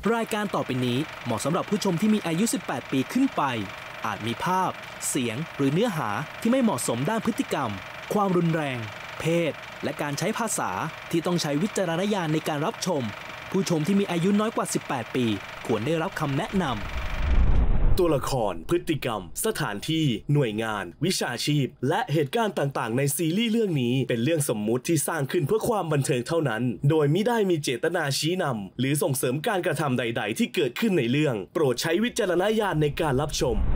รายการต่อไปนี้เหมาะสำหรับผู้ชมที่มีอายุ 18 ปีขึ้นไปอาจมีภาพเสียงหรือเนื้อหาที่ไม่เหมาะสมด้านพฤติกรรมความรุนแรงเพศและการใช้ภาษาที่ต้องใช้วิจารณญาณในการรับชมผู้ชมที่มีอายุน้อยกว่า 18 ปีควรได้รับคำแนะนำตัวละครพฤติกรรมสถานที่หน่วยงานวิชาชีพและเหตุการณ์ต่างๆในซีรีส์เรื่องนี้เป็นเรื่องสมมุติที่สร้างขึ้นเพื่อความบันเทิงเท่านั้นโดยมิได้มีเจตนาชี้นำหรือส่งเสริมการกระทำใดๆที่เกิดขึ้นในเรื่องโปรดใช้วิจารณญาณในการรับชม